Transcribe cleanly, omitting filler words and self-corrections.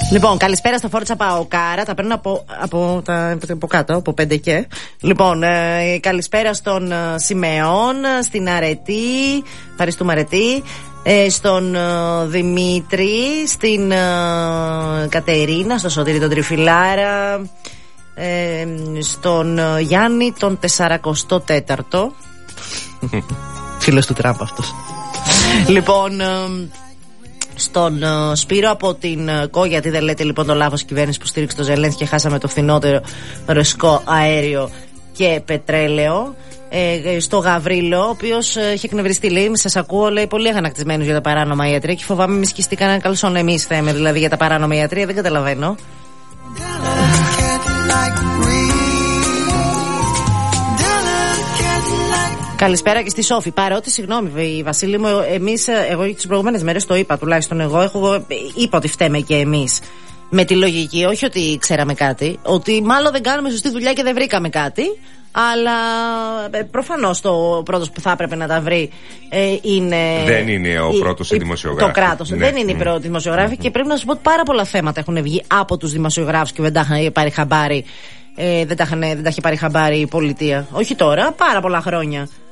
Λοιπόν, καλησπέρα στο Φόρτσα Παοκάρα. Τα παίρνω από κάτω, από 5 και. Λοιπόν, καλησπέρα στον Σιμεών, στην Αρετή. Ευχαριστούμε, Αρετή. Στον Δημήτρη, στην Κατερίνα, στο Σωτήρη τον Τριφυλάρα, στον Γιάννη τον 44ο. Φίλος του Τραμπ αυτός. Λοιπόν, στον Σπύρο από την ΚΟ, γιατί δεν λέτε λοιπόν το λάθος κυβέρνηση που στήριξε το Ζελένσκι και χάσαμε το φθηνότερο ρωσικό αέριο και πετρέλαιο. Στο Γαβρίλο, ο οποίος έχει εκνευριστεί, λέει, σας ακούω, λέει, πολύ αγανακτισμένους για τα παράνομα ιατρία και φοβάμαι μη σκιστεί κανέναν καλσόν εμείς θέμε, δηλαδή για τα παράνομα ιατρία, δεν καταλαβαίνω. Καλησπέρα και στη Σόφη. Παρότι, συγγνώμη, Βασίλη μου, εγώ τις προηγούμενες μέρες το είπα, τουλάχιστον εγώ είπα ότι φταίμε και εμείς. Με τη λογική, όχι ότι ξέραμε κάτι, ότι μάλλον δεν κάνουμε σωστή δουλειά και δεν βρήκαμε κάτι. Αλλά προφανώς το πρώτος που θα έπρεπε να τα βρει είναι. Δεν είναι ο πρώτος δημοσιογράφος. Το κράτος. Ναι. Δεν είναι η πρώτη δημοσιογράφη. Και πρέπει να σου πω ότι πάρα πολλά θέματα έχουν βγει από τους δημοσιογράφους και δεν τα είχαν πάρει χαμπάρι. Δεν τα είχε πάρει χαμπάρι η πολιτεία. Όχι τώρα, πάρα πολλά χρόνια.